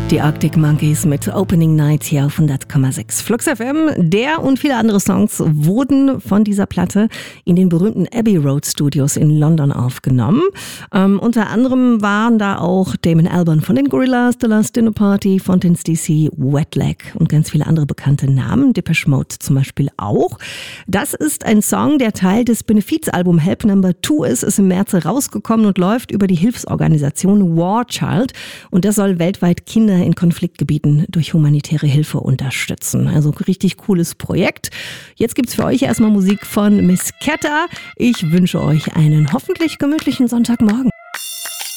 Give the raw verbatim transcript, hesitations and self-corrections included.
Die Arctic Monkeys mit Opening Night hier auf hundert Komma sechs Flux F M. Der und viele andere Songs wurden von dieser Platte in den berühmten Abbey Road Studios in London aufgenommen. Ähm, unter anderem waren da auch Damon Albarn von den Gorillaz, The Last Dinner Party, Fontaine's D C, Wet Leg und ganz viele andere bekannte Namen. Depeche Mode zum Beispiel auch. Das ist ein Song, der Teil des Benefizalbum Help Number Two ist, ist im März rausgekommen und läuft über die Hilfsorganisation War Child. Und das soll weltweit Kinder in Konfliktgebieten durch humanitäre Hilfe unterstützen. Also richtig cooles Projekt. Jetzt gibt's für euch erstmal Musik von Miss Ketta. Ich wünsche euch einen hoffentlich gemütlichen Sonntagmorgen.